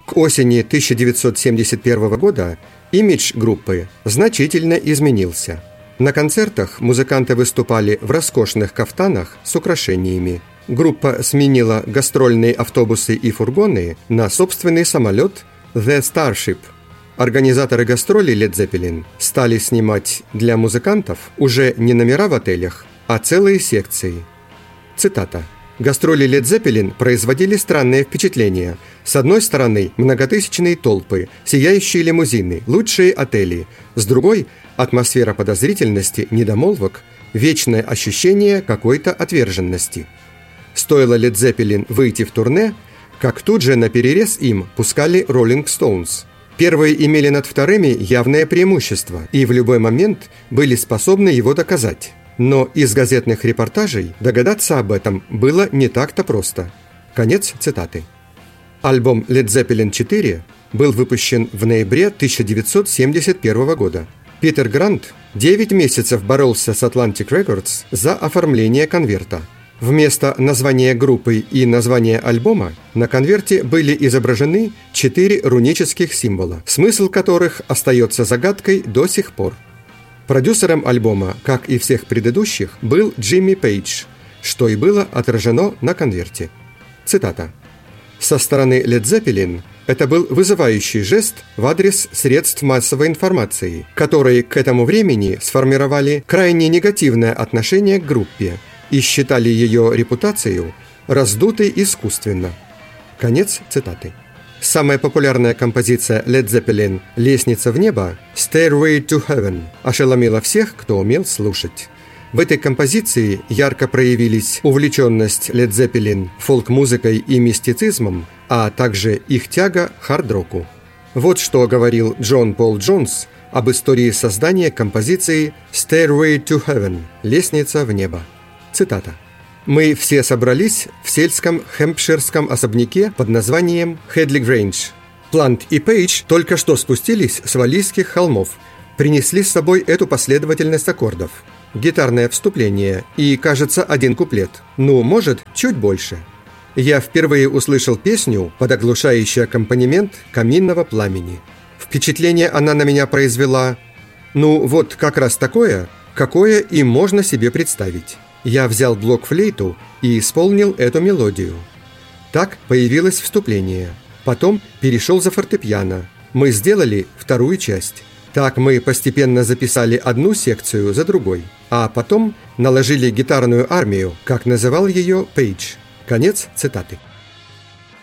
К осени 1971 года имидж группы значительно изменился. На концертах музыканты выступали в роскошных кафтанах с украшениями. Группа сменила гастрольные автобусы и фургоны на собственный самолет The Starship. Организаторы гастролей Led Zeppelin стали снимать для музыкантов уже не номера в отелях, а целые секции. Цитата. «Гастроли Led Zeppelin производили странное впечатление. С одной стороны, многотысячные толпы, сияющие лимузины, лучшие отели. С другой – атмосфера подозрительности, недомолвок, вечное ощущение какой-то отверженности. Стоило Led Zeppelin выйти в турне, как тут же наперерез им пускали Rolling Stones. Первые имели над вторыми явное преимущество и в любой момент были способны его доказать. Но из газетных репортажей догадаться об этом было не так-то просто». Конец цитаты. Альбом Led Zeppelin 4 был выпущен в ноябре 1971 года. Питер Грант 9 месяцев боролся с Atlantic Records за оформление конверта. Вместо названия группы и названия альбома на конверте были изображены 4 рунических символа, смысл которых остается загадкой до сих пор. Продюсером альбома, как и всех предыдущих, был Джимми Пейдж, что и было отражено на конверте. Цитата. «Со стороны Led Zeppelin это был вызывающий жест в адрес средств массовой информации, которые к этому времени сформировали крайне негативное отношение к группе и считали ее репутацию раздутой искусственно». Конец цитаты. Самая популярная композиция Led Zeppelin «Лестница в небо» «Stairway to Heaven» ошеломила всех, кто умел слушать. В этой композиции ярко проявились увлеченность Led Zeppelin фолк-музыкой и мистицизмом, а также их тяга к хард-року. Вот что говорил Джон Пол Джонс об истории создания композиции «Stairway to Heaven» «Лестница в небо». Цитата. «Мы все собрались в сельском хэмпширском особняке под названием Хедли Грейндж. Плант и Пейдж только что спустились с Валлийских холмов, принесли с собой эту последовательность аккордов, гитарное вступление и, кажется, один куплет, может, чуть больше. Я впервые услышал песню под оглушающий аккомпанемент каминного пламени. Впечатление она на меня произвела, вот как раз такое, какое и можно себе представить. Я взял блок-флейту и исполнил эту мелодию. Так появилось вступление. Потом перешел за фортепиано. Мы сделали вторую часть. Так мы постепенно записали одну секцию за другой. А потом наложили гитарную армию, как называл ее Пейдж». Конец цитаты.